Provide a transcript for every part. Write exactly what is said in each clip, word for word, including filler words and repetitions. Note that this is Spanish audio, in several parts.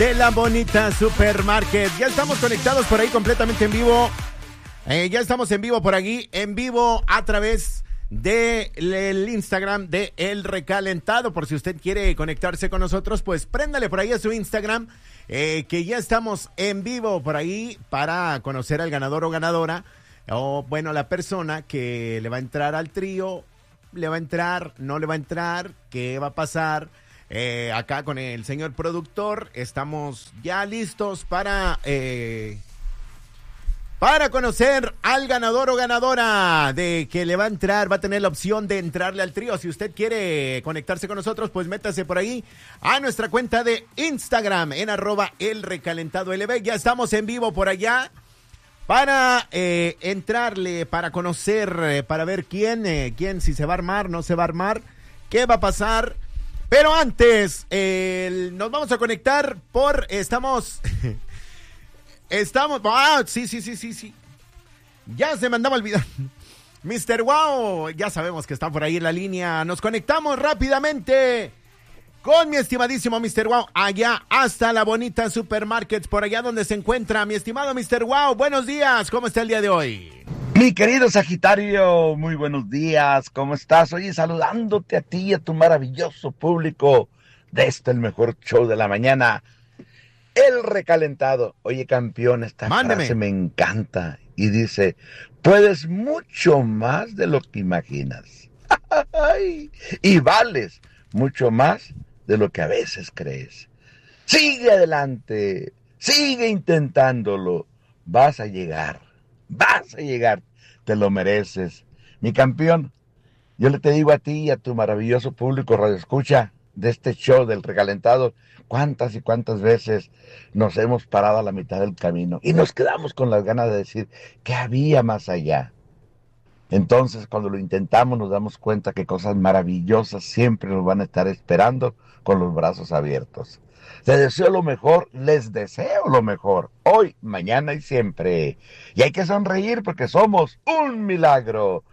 de la bonita Supermarket. Ya estamos conectados por ahí completamente en vivo. Eh, ya estamos en vivo por aquí, en vivo a través del Instagram de El Recalentado. Por si usted quiere conectarse con nosotros, pues préndale por ahí a su Instagram, eh, que ya estamos en vivo por ahí para conocer al ganador o ganadora, o bueno, la persona que le va a entrar al trío. ¿Le va a entrar? ¿No le va a entrar? ¿Qué va a pasar? Eh, acá con el señor productor estamos ya listos para, eh, para conocer al ganador o ganadora de que le va a entrar, va a tener la opción de entrarle al trío. Si usted quiere conectarse con nosotros, pues métase por ahí a nuestra cuenta de Instagram en arroba el recalentado L B. Ya estamos en vivo por allá. Para eh, entrarle, para conocer, eh, para ver quién, eh, quién, si se va a armar, no se va a armar, qué va a pasar. Pero antes, eh, nos vamos a conectar por, estamos, estamos, ah, sí, sí, sí, sí, sí. Ya se me andaba olvidando. mister Wow, ya sabemos que está por ahí en la línea. Nos conectamos rápidamente con mi estimadísimo mister Wow, allá hasta la bonita Supermarket, por allá donde se encuentra mi estimado mister Wow. Buenos días, ¿cómo está el día de hoy? Mi querido Sagitario, muy buenos días, ¿cómo estás? Oye, saludándote a ti y a tu maravilloso público de este, el mejor show de la mañana, El Recalentado. Oye, campeón, esta Mándeme. frase me encanta y dice, puedes mucho más de lo que imaginas y vales mucho más de lo que a veces crees. Sigue adelante, sigue intentándolo, vas a llegar, vas a llegar, te lo mereces. Mi campeón, yo le te digo a ti y a tu maravilloso público radioescucha de este show del Recalentado, cuántas y cuántas veces nos hemos parado a la mitad del camino y nos quedamos con las ganas de decir que había más allá. Entonces, cuando lo intentamos, nos damos cuenta que cosas maravillosas siempre nos van a estar esperando con los brazos abiertos. Les deseo lo mejor, les deseo lo mejor, hoy, mañana y siempre. Y hay que sonreír porque somos un milagro.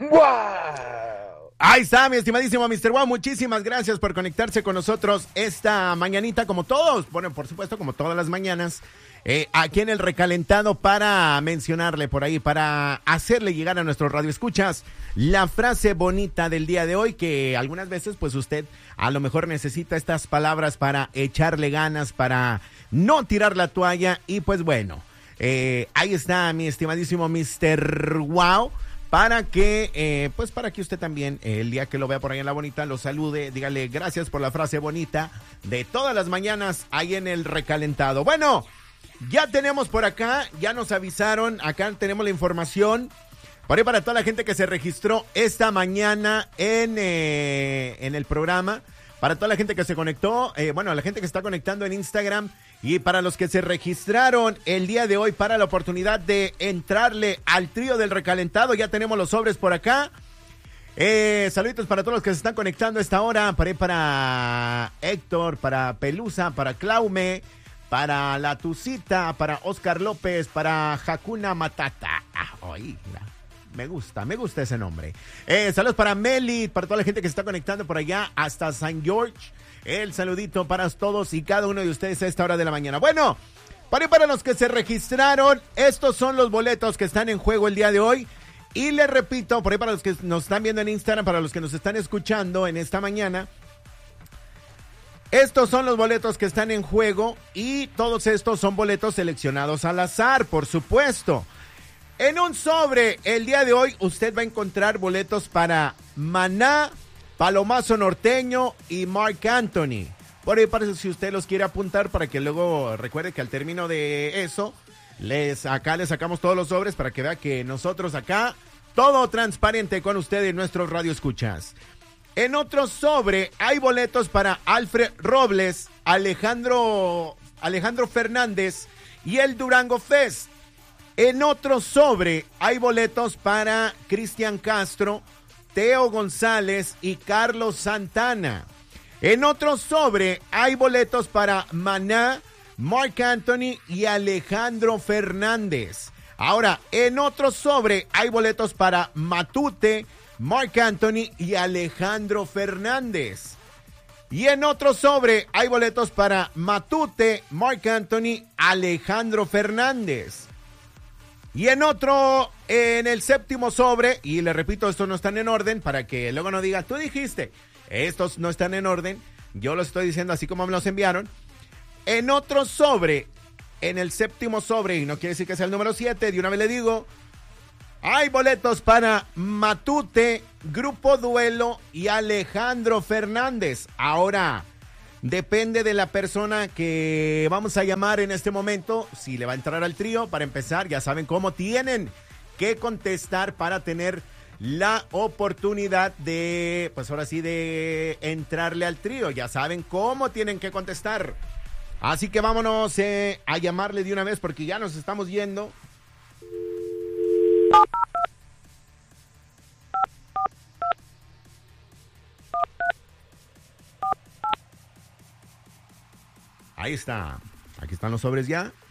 ¡Wow! Ahí está, mi estimadísimo mister Wow. Muchísimas gracias por conectarse con nosotros esta mañanita, como todos, bueno, por supuesto, como todas las mañanas. Eh, aquí en El Recalentado, para mencionarle por ahí, para hacerle llegar a nuestros radioescuchas la frase bonita del día de hoy, que algunas veces pues usted a lo mejor necesita estas palabras para echarle ganas, para no tirar la toalla. Y pues bueno, eh, ahí está mi estimadísimo mister Wow, para que eh, pues para que usted también eh, el día que lo vea por ahí en la bonita lo salude, dígale gracias por la frase bonita de todas las mañanas ahí en El Recalentado. Bueno, ya tenemos por acá, ya nos avisaron, acá tenemos la información, por ahí para toda la gente que se registró esta mañana en, eh, en el programa, para toda la gente que se conectó, eh, bueno, la gente que está conectando en Instagram, y para los que se registraron el día de hoy para la oportunidad de entrarle al trío del Recalentado, ya tenemos los sobres por acá. Eh, saluditos para todos los que se están conectando a esta hora, para, para Héctor, para Pelusa, para Claume, para La Tucita, para Oscar López, para Hakuna Matata. Ah, oí, me gusta, me gusta ese nombre. Eh, saludos para Meli, para toda la gente que se está conectando por allá hasta San George. El saludito para todos y cada uno de ustedes a esta hora de la mañana. Bueno, para, para los que se registraron, estos son los boletos que están en juego el día de hoy. Y les repito, por ahí para los que nos están viendo en Instagram, para los que nos están escuchando en esta mañana, estos son los boletos que están en juego y todos estos son boletos seleccionados al azar, por supuesto. En un sobre, el día de hoy, usted va a encontrar boletos para Maná, Palomazo Norteño y Marc Anthony. Por ahí parece si usted los quiere apuntar para que luego recuerde que al término de eso, les acá les sacamos todos los sobres para que vea que nosotros acá, todo transparente con usted y nuestros radioescuchas. En otro sobre hay boletos para Alfred Robles, Alejandro, Alejandro Fernández y el Durango Fest. En otro sobre hay boletos para Cristian Castro, Teo González y Carlos Santana. En otro sobre hay boletos para Maná, Marc Anthony y Alejandro Fernández. Ahora, en otro sobre hay boletos para Matute, Marc Anthony y Alejandro Fernández. Y en otro sobre hay boletos para Matute, Marc Anthony, Alejandro Fernández. Y en otro, en el séptimo sobre, y le repito, estos no están en orden para que luego no diga, tú dijiste, estos no están en orden, yo los estoy diciendo así como me los enviaron. En otro sobre, en el séptimo sobre, y no quiere decir que sea el número siete, de una vez le digo, hay boletos para Matute, Grupo Duelo y Alejandro Fernández. Ahora, depende de la persona que vamos a llamar en este momento, si le va a entrar al trío. Para empezar, ya saben cómo tienen que contestar para tener la oportunidad de, pues ahora sí, de entrarle al trío. Ya saben cómo tienen que contestar. Así que vámonos eh, a llamarle de una vez porque ya nos estamos yendo. Ahí está. Aquí están los sobres ya.